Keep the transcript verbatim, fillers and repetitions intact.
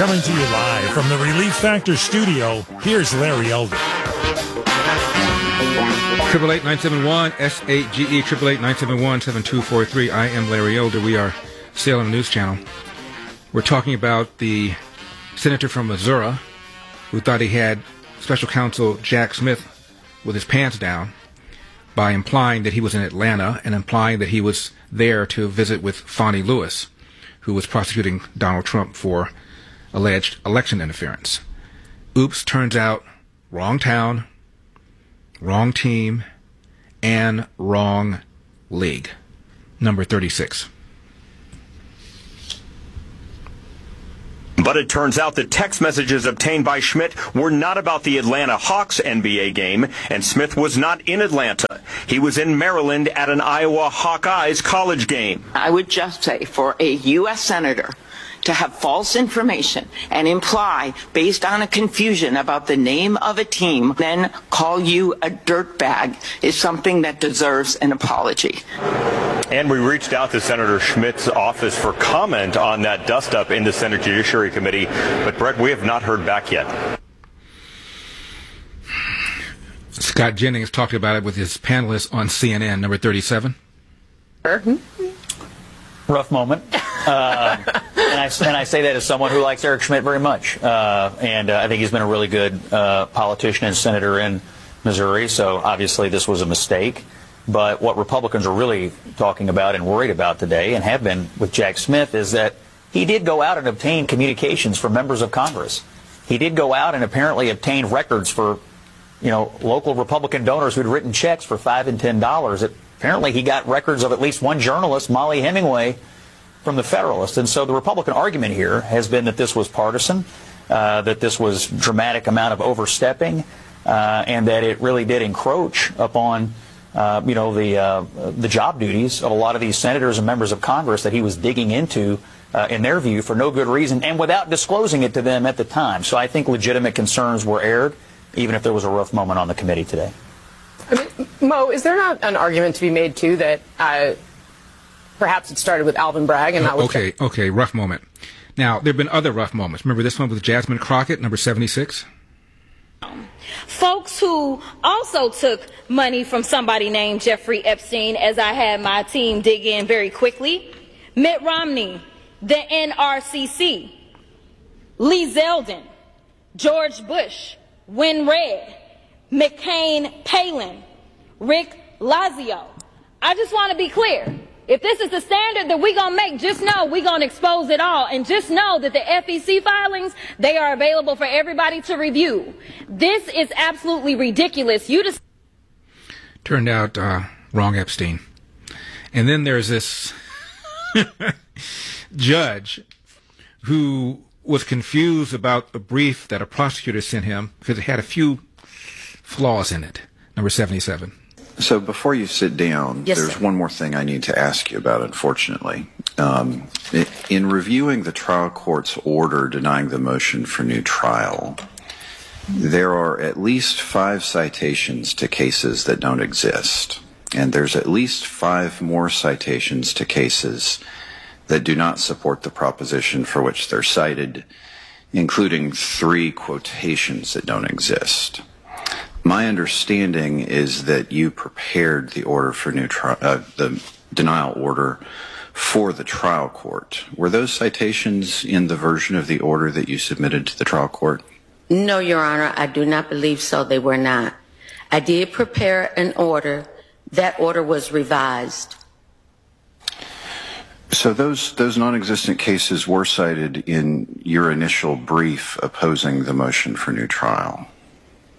Coming to you live from the Relief Factor studio, here's Larry Elder. Triple eight nine seven one S eight G E triple eight nine seven one seven two four three. I am Larry Elder. We are Salem News Channel. We're talking about the senator from Missouri who thought he had Special Counsel Jack Smith with his pants down by implying that he was in Atlanta and implying that he was there to visit with Fonnie Lewis, who was prosecuting Donald Trump for alleged election interference. Oops, turns out wrong town, wrong team, and wrong league. Number thirty-six. But it turns out that text messages obtained by Schmidt were not about the Atlanta Hawks N B A game, and Smith was not in Atlanta. He was in Maryland at an Iowa Hawkeyes college game. I would just say for a U S senator to have false information and imply, based on a confusion about the name of a team, then call you a dirtbag is something that deserves an apology. And we reached out to Senator Schmidt's office for comment on that dust-up in the Senate Judiciary Committee, but Brett, we have not heard back yet. Scott Jennings talked about it with his panelists on C N N. Number thirty-seven. Rough moment. Uh, and, I, and I say that as someone who likes Eric Schmidt very much. Uh, and uh, I think he's been a really good uh, politician and senator in Missouri, so obviously this was a mistake. But what Republicans are really talking about and worried about today, and have been with Jack Smith, is that he did go out and obtain communications from members of Congress. He did go out and apparently obtain records for, you know, local Republican donors who'd written checks for five and ten dollars. Apparently he got records of at least one journalist, Molly Hemingway, from the Federalist. And so the Republican argument here has been that this was partisan, uh, that this was dramatic amount of overstepping, uh, and that it really did encroach upon Uh, you know, the uh, the job duties of a lot of these senators and members of Congress that he was digging into, uh, in their view, for no good reason and without disclosing it to them at the time. So I think legitimate concerns were aired, even if there was a rough moment on the committee today. I mean, Mo, is there not an argument to be made, too, that uh, perhaps it started with Alvin Bragg and not with... Okay, okay, rough moment. Now, there have been other rough moments. Remember this one with Jasmine Crockett, number seventy-six? Folks who also took money from somebody named Jeffrey Epstein, as I had my team dig in very quickly. Mitt Romney, the N R C C, Lee Zeldin, George Bush, Win Red, McCain Palin, Rick Lazio. I just want to be clear. If this is the standard that we're going to make, just know we're going to expose it all. And just know that the F E C filings, they are available for everybody to review. This is absolutely ridiculous. You just Turned out uh, wrong Epstein. And then there's this judge who was confused about a brief that a prosecutor sent him because it had a few flaws in it. Number seventy-seven. So before you sit down, Yes, there's sir. one more thing I need to ask you about, unfortunately. Um, in reviewing the trial court's order denying the motion for new trial, there are at least five citations to cases that don't exist. And there's at least five more citations to cases that do not support the proposition for which they're cited, including three quotations that don't exist. My understanding is that you prepared the order for new trial, uh, the denial order for the trial court. Were those citations in the version of the order that you submitted to the trial court? No, Your Honor, I do not believe so. They were not. I did prepare an order. That order was revised. So those those non-existent cases were cited in your initial brief opposing the motion for new trial.